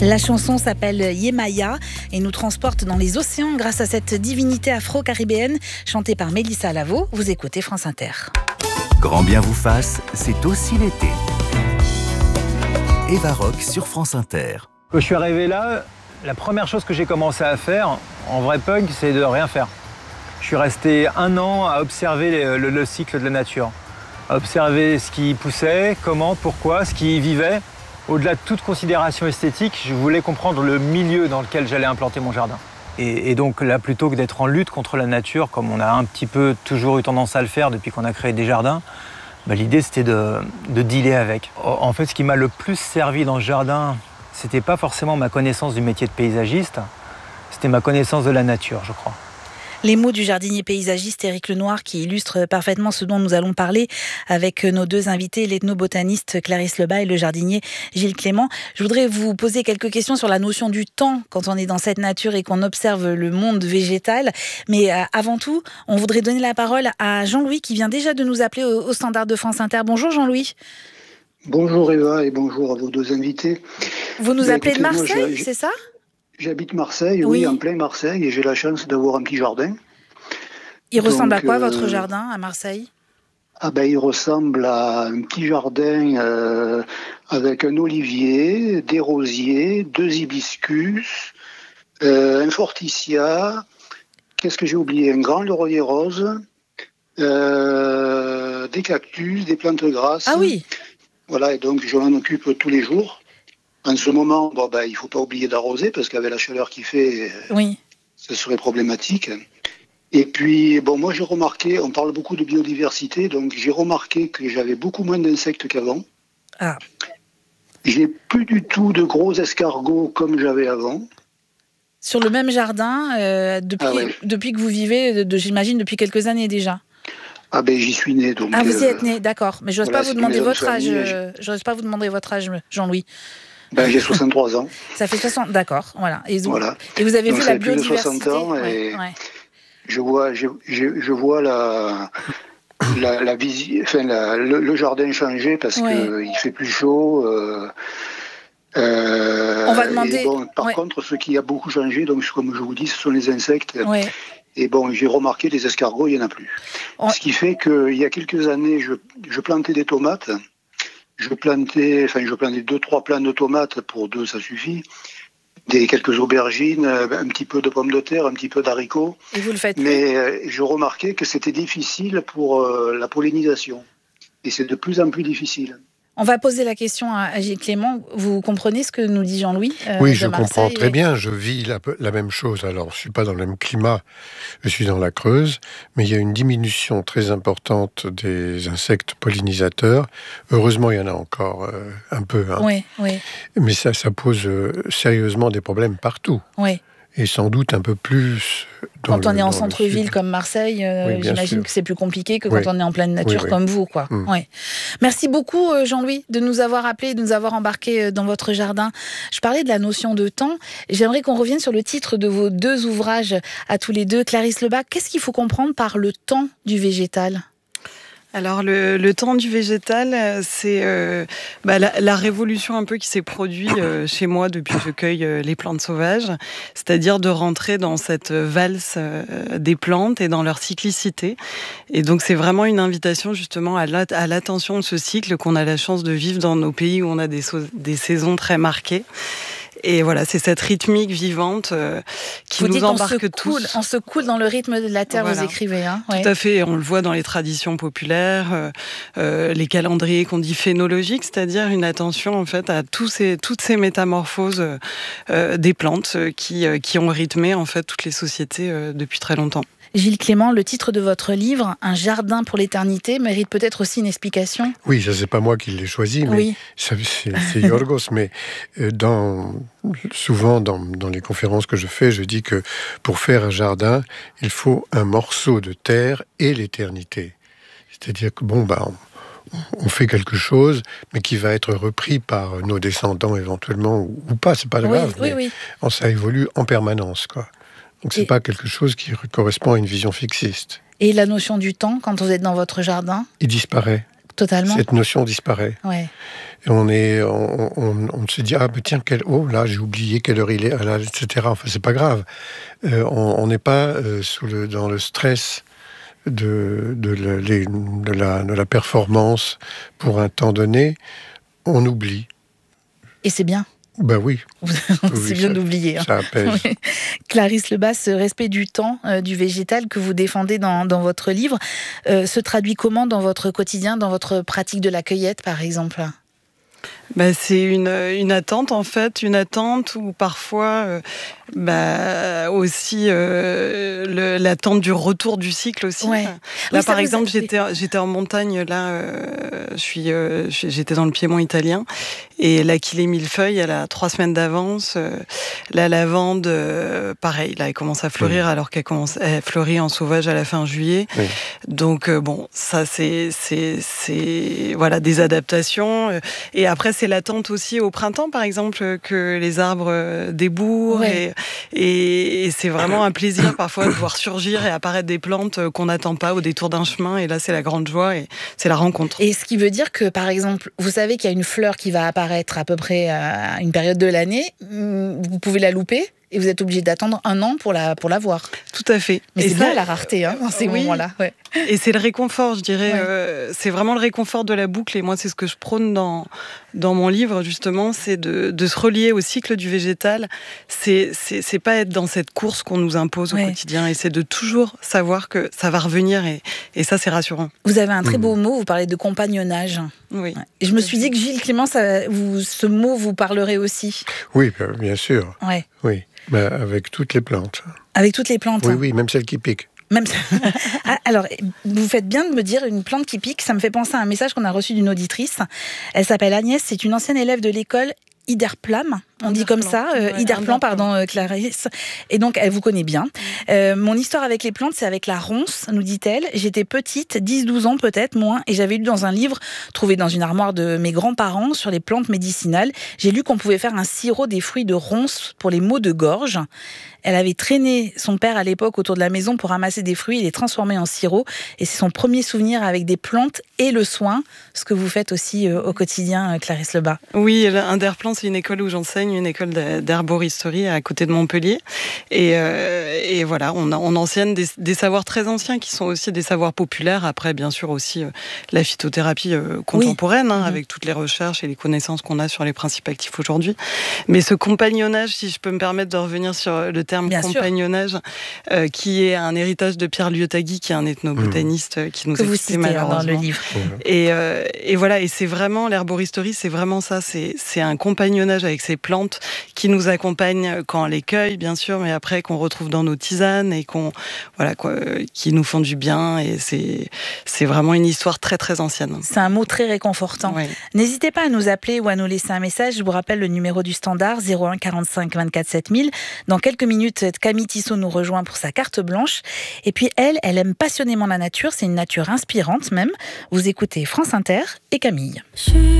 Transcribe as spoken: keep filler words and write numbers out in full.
La chanson s'appelle Yemaya et nous transporte dans les océans grâce à cette divinité afro-caribéenne chantée par Mélissa Lavo. Vous écoutez France Inter. Grand bien vous fasse, c'est aussi l'été. Eva Rock sur France Inter. Quand je suis arrivé là, la première chose que j'ai commencé à faire, en vrai punk, c'est de rien faire. Je suis resté un an à observer le, le, le cycle de la nature, à observer ce qui poussait, comment, pourquoi, ce qui y vivait. Au-delà de toute considération esthétique, je voulais comprendre le milieu dans lequel j'allais implanter mon jardin. Et, et donc là, plutôt que d'être en lutte contre la nature, comme on a un petit peu toujours eu tendance à le faire depuis qu'on a créé des jardins, bah, l'idée c'était de, de dealer avec. En fait, ce qui m'a le plus servi dans ce jardin, c'était pas forcément ma connaissance du métier de paysagiste, c'était ma connaissance de la nature, je crois. Les mots du jardinier paysagiste Éric Lenoir qui illustrent parfaitement ce dont nous allons parler avec nos deux invités, l'ethnobotaniste Clarisse Lebas et le jardinier Gilles Clément. Je voudrais vous poser quelques questions sur la notion du temps quand on est dans cette nature et qu'on observe le monde végétal. Mais avant tout, on voudrait donner la parole à Jean-Louis qui vient déjà de nous appeler au, au standard de France Inter. Bonjour Jean-Louis. Bonjour Eva et bonjour à vos deux invités. Vous nous Mais appelez de Marseille, moi, c'est ça ? J'habite Marseille, oui. oui, en plein Marseille, et j'ai la chance d'avoir un petit jardin. Il Donc, ressemble à quoi, euh, votre jardin, à Marseille ? Ah ben, il ressemble à un petit jardin euh, avec un olivier, des rosiers, deux hibiscus, euh, un forsythia, qu'est-ce que j'ai oublié ? Un grand laurier rose, euh, des cactus, des plantes grasses. Ah oui. Voilà, et donc je m'en occupe tous les jours. En ce moment, bon, ben, il ne faut pas oublier d'arroser parce qu'avec la chaleur qu'il fait, oui. ce serait problématique. Et puis, bon, moi j'ai remarqué, on parle beaucoup de biodiversité, donc j'ai remarqué que j'avais beaucoup moins d'insectes qu'avant. Ah. J'ai plus du tout de gros escargots comme j'avais avant. Sur le même jardin, euh, depuis, ah ouais. depuis que vous vivez, de, de, j'imagine depuis quelques années déjà. Ah ben j'y suis né donc. Ah vous y êtes né, d'accord. Mais j'ose voilà, pas vous demander votre âge. Euh, j'ose pas vous demander votre âge, Jean-Louis. Ben, j'ai soixante-trois ans. Ça fait soixante, d'accord, voilà. Et vous, voilà. Et vous avez donc, vu la biodiversité. soixante ans et ouais, ouais. je vois, je, je, je vois la, la, la visi... enfin, la, le, le jardin changer parce ouais. qu'il fait plus chaud. Euh, euh, On va demander. Bon, par ouais. contre, ce qui a beaucoup changé, donc comme je vous dis, ce sont les insectes. Ouais. Et bon, j'ai remarqué les escargots, il n'y en a plus. On... Ce qui fait qu'il y a quelques années, je, je plantais des tomates. Je plantais, enfin, je plantais deux, trois plants de tomates, pour deux, ça suffit. Des, quelques aubergines, un petit peu de pommes de terre, un petit peu d'haricots. Et vous le faites ? Mais euh, je remarquais que c'était difficile pour euh, la pollinisation. Et c'est de plus en plus difficile. On va poser la question à Gilles Clément. Vous comprenez ce que nous dit Jean-Louis euh, Oui, je Marseille, comprends très et... bien. Je vis la, la même chose. Alors, je ne suis pas dans le même climat. Je suis dans la Creuse. Mais il y a une diminution très importante des insectes pollinisateurs. Heureusement, il y en a encore euh, un peu. Hein. Oui, oui. Mais ça, ça pose euh, sérieusement des problèmes partout. Oui. Et sans doute un peu plus... Dans quand on le, est en centre-ville comme Marseille, euh, oui, j'imagine sûr. que c'est plus compliqué que oui. quand on est en pleine nature oui, oui. comme vous, quoi. Mm. Ouais. Merci beaucoup, Jean-Louis, de nous avoir appelés, de nous avoir embarqués dans votre jardin. Je parlais de la notion de temps. J'aimerais qu'on revienne sur le titre de vos deux ouvrages à tous les deux. Clarisse Lebas, qu'est-ce qu'il faut comprendre par le temps du végétal ? Alors le, le temps du végétal, c'est euh, bah, la, la révolution un peu qui s'est produite euh, chez moi depuis que je cueille euh, les plantes sauvages, c'est-à-dire de rentrer dans cette valse euh, des plantes et dans leur cyclicité. Et donc c'est vraiment une invitation justement à, la, à l'attention de ce cycle qu'on a la chance de vivre dans nos pays où on a des, so- des saisons très marquées. Et voilà, c'est cette rythmique vivante euh, qui vous nous dites embarque on se tous. Coule, on se coule dans le rythme de la terre, voilà. Vous écrivez. Hein Tout ouais. à fait, on le voit dans les traditions populaires, euh, euh, les calendriers qu'on dit phénologiques, c'est-à-dire une attention en fait à tous ces, toutes ces métamorphoses euh, des plantes qui, euh, qui ont rythmé en fait toutes les sociétés euh, depuis très longtemps. Gilles Clément, le titre de votre livre, Un jardin pour l'éternité, mérite peut-être aussi une explication. Oui, ça c'est pas moi qui l'ai choisi, mais oui. ça, c'est, c'est Yorgos. Mais dans, souvent dans, dans les conférences que je fais, je dis que pour faire un jardin, il faut un morceau de terre et l'éternité. C'est-à-dire que bon, bah, on, on fait quelque chose, mais qui va être repris par nos descendants éventuellement ou, ou pas. C'est pas grave. Oui, mais oui, oui. Ça évolue en permanence, quoi. Donc, c'est et... pas quelque chose qui correspond à une vision fixiste. Et la notion du temps, quand vous êtes dans votre jardin ? Il disparaît. Totalement. Cette notion disparaît. Ouais. Et on, est, on, on, on se dit, ah ben tiens, quelle, oh là, j'ai oublié quelle heure il est, ah, là, et cetera. Enfin, c'est pas grave. Euh, on n'est pas euh, sous le, dans le stress de, de, la, les, de, la, de la performance pour un temps donné. On oublie. Et c'est bien. Ben oui. c'est oui, bien ça, d'oublier. Hein. Ça apaise. Oui. Clarisse Lebas, ce respect du temps, euh, du végétal que vous défendez dans, dans votre livre, euh, se traduit comment dans votre quotidien, dans votre pratique de la cueillette, par exemple ? Bah, c'est une, une attente en fait, une attente où parfois euh, bah, aussi euh, le, l'attente du retour du cycle aussi. Ouais. Là oui, par exemple a... j'étais, j'étais en montagne, là euh, je suis, euh, j'étais dans le Piémont italien et l'Achillée millefeuille elle a trois semaines d'avance. Euh, la lavande euh, pareil, là elle commence à fleurir oui. alors qu'elle commence, elle fleurit en sauvage à la fin juillet. Oui. Donc euh, bon ça c'est, c'est, c'est voilà, des adaptations et après c'est l'attente aussi au printemps, par exemple, que les arbres débourrent. Ouais. Et, et, et c'est vraiment un plaisir parfois de voir surgir et apparaître des plantes qu'on n'attend pas au détour d'un chemin. Et là, c'est la grande joie et c'est la rencontre. Et ce qui veut dire que, par exemple, vous savez qu'il y a une fleur qui va apparaître à peu près à une période de l'année. Vous pouvez la louper et vous êtes obligé d'attendre un an pour la, pour la voir. Tout à fait. Mais et c'est ça, bien la rareté, hein, dans ces oui. moments-là. Ouais. Et c'est le réconfort, je dirais. Ouais. Euh, c'est vraiment le réconfort de la boucle. Et moi, c'est ce que je prône dans, dans mon livre, justement, c'est de, de se relier au cycle du végétal. C'est, c'est, c'est pas être dans cette course qu'on nous impose au ouais. quotidien. Et c'est de toujours savoir que ça va revenir. Et, et ça, c'est rassurant. Vous avez un très beau mmh. mot, vous parlez de compagnonnage. Oui. Ouais. Et je me suis dit que Gilles Clément, ça, vous, ce mot vous parlerait aussi. Oui, bien sûr. Ouais. Oui. Bah, avec toutes les plantes. Avec toutes les plantes. Oui, hein. oui, même celles qui piquent. Même Alors, vous faites bien de me dire une plante qui pique. Ça me fait penser à un message qu'on a reçu d'une auditrice. Elle s'appelle Agnès, c'est une ancienne élève de l'école Iderplam, on dit comme ça, euh, ouais, Iderplan, pardon, euh, Clarisse. Et donc, elle vous connaît bien. Euh, mon histoire avec les plantes, c'est avec la ronce, nous dit-elle. J'étais petite, dix douze ans peut-être, moins, et j'avais lu dans un livre trouvé dans une armoire de mes grands-parents sur les plantes médicinales. J'ai lu qu'on pouvait faire un sirop des fruits de ronce pour les maux de gorge. Elle avait traîné son père à l'époque autour de la maison pour ramasser des fruits et les transformer en sirop. Et c'est son premier souvenir avec des plantes et le soin, ce que vous faites aussi euh, au quotidien, euh, Clarisse Lebas. Oui, Iderplan, c'est une école où j'enseigne, une école d'herboristerie à côté de Montpellier. Et, euh, et voilà, on, on enseigne des, des savoirs très anciens qui sont aussi des savoirs populaires. Après, bien sûr, aussi euh, la phytothérapie euh, contemporaine, oui. hein, mmh. avec toutes les recherches et les connaissances qu'on a sur les principes actifs aujourd'hui. Mais ce compagnonnage, si je peux me permettre de revenir sur le terme Bien compagnonnage, euh, qui est un héritage de Pierre Liotagui, qui est un ethnobotaniste mmh. qui nous que a vous quittés citez malheureusement. Dans le livre. Mmh. Et, euh, et voilà, et c'est vraiment l'herboristerie, c'est vraiment ça, c'est, c'est un compagnonnage avec ces plantes qui nous accompagnent quand on les cueille, bien sûr, mais après qu'on retrouve dans nos tisanes et qu'on, voilà, quoi, qui nous font du bien. Et c'est, c'est vraiment une histoire très très ancienne. C'est un mot très réconfortant. Oui. N'hésitez pas à nous appeler ou à nous laisser un message. Je vous rappelle le numéro du standard zéro un quarante-cinq vingt-quatre sept mille. Dans quelques minutes, Camille Tissot nous rejoint pour sa carte blanche. Et puis elle, elle aime passionnément la nature. C'est une nature inspirante même. Vous écoutez France Inter et Camille.